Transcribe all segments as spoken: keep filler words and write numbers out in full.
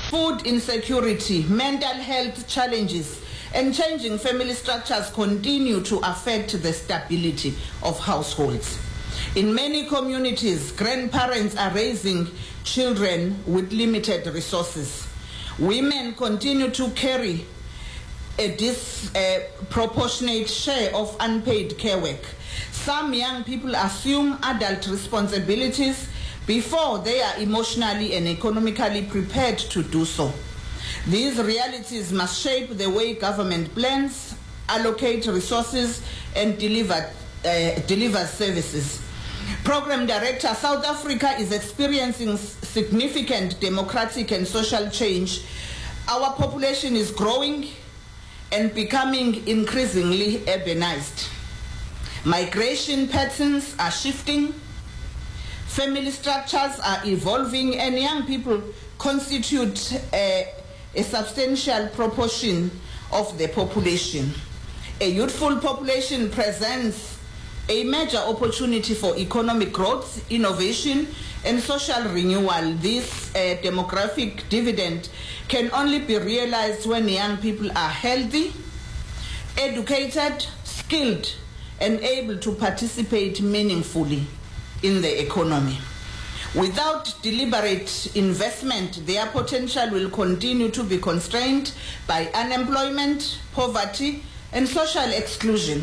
Food insecurity, mental health challenges, and changing family structures continue to affect the stability of households. In many communities, grandparents are raising children with limited resources. Women continue to carry a disproportionate share of unpaid care work. Some young people assume adult responsibilities before they are emotionally and economically prepared to do so. These realities must shape the way government plans, allocate resources, and deliver, uh, deliver services. Program Director, South Africa is experiencing significant democratic and social change. Our population is growing and becoming increasingly urbanized. Migration patterns are shifting, family structures are evolving, and young people constitute a, a substantial proportion of the population. A youthful population presents a major opportunity for economic growth, innovation, and social renewal. This uh, demographic dividend can only be realized when young people are healthy, educated, skilled, and able to participate meaningfully in the economy. Without deliberate investment, their potential will continue to be constrained by unemployment, poverty, and social exclusion.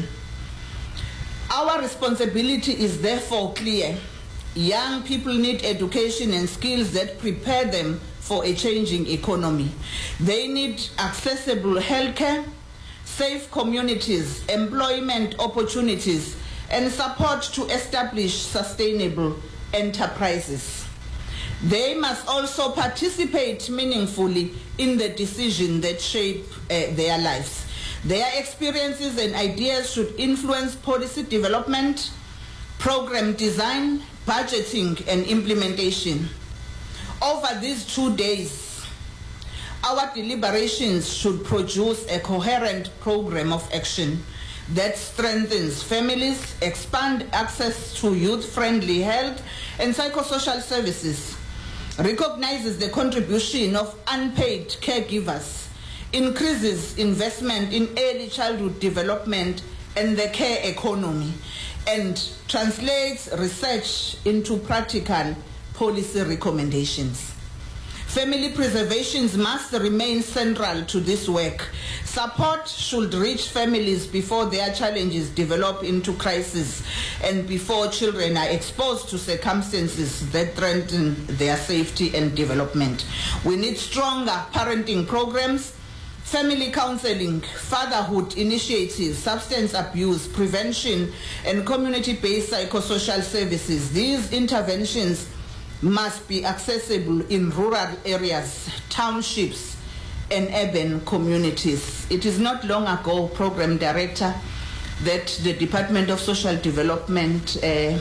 Our responsibility is therefore clear. Young people need education and skills that prepare them for a changing economy. They need accessible healthcare, safe communities, employment opportunities, and support to establish sustainable enterprises. They must also participate meaningfully in the decisions that shape uh, their lives. Their experiences and ideas should influence policy development, program design, budgeting, and implementation. Over these two days, our deliberations should produce a coherent program of action that strengthens families, expand access to youth-friendly health and psychosocial services, recognizes the contribution of unpaid caregivers, increases investment in early childhood development and the care economy, and translates research into practical policy recommendations. Family preservation must remain central to this work. Support should reach families before their challenges develop into crisis and before children are exposed to circumstances that threaten their safety and development. We need stronger parenting programs, family counseling, fatherhood initiatives, substance abuse prevention, and community-based psychosocial services. These interventions must be accessible in rural areas, townships, and urban communities. It is not long ago, Program Director, that the Department of Social Development, uh, uh,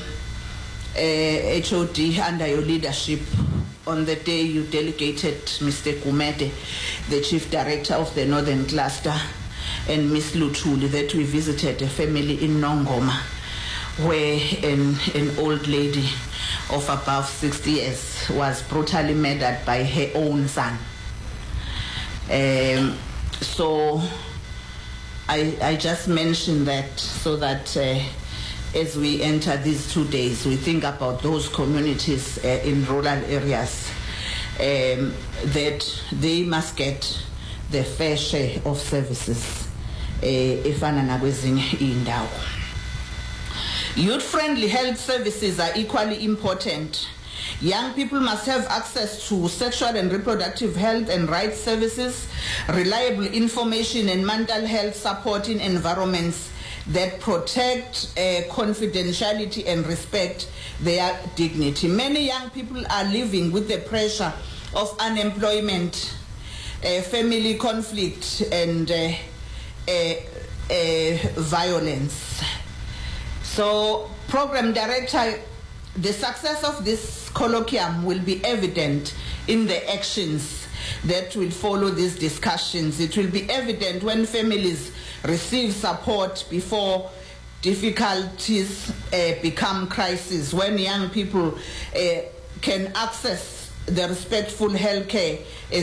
H O D, under your leadership, on the day you delegated Mister Gumede, the Chief Director of the Northern Cluster, and Miss Luthuli, that we visited a family in Nongoma, where an, an old lady of above sixty years was brutally murdered by her own son. Um, so I, I just mentioned that so that uh, as we enter these two days, we think about those communities uh, in rural areas, um, that they must get the fair share of services. Efana nakwezinye indawo. Youth-friendly health services are equally important. Young people must have access to sexual and reproductive health and rights services, reliable information and mental health supporting environments that protect uh, confidentiality and respect their dignity. Many young people are living with the pressure of unemployment, uh, family conflict, and uh, uh, uh, violence. So, Program Director, the success of this colloquium will be evident in the actions that will follow these discussions. It will be evident when families receive support before difficulties uh, become crises, when young people uh, can access the respectful health care